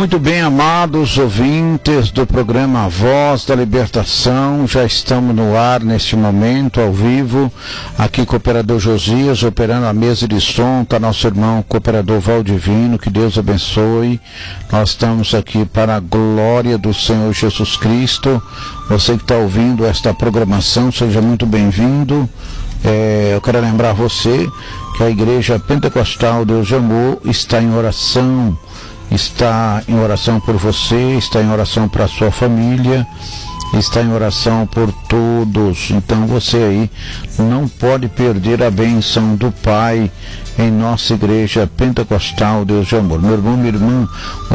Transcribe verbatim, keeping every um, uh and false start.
Muito bem, amados ouvintes do programa Voz da Libertação, já estamos no ar neste momento, ao vivo, aqui com o Cooperador Josias, operando a mesa de som, está nosso irmão Cooperador Valdivino, que Deus abençoe. Nós estamos aqui para a glória do Senhor Jesus Cristo. Você que está ouvindo esta programação, seja muito bem-vindo. É, eu quero lembrar você que a Igreja Pentecostal Deus de Amor está em oração, está em oração por você, está em oração para a sua família, está em oração por todos. Então você aí não pode perder a bênção do Pai em nossa Igreja Pentecostal Deus de Amor. Meu irmão, minha irmã,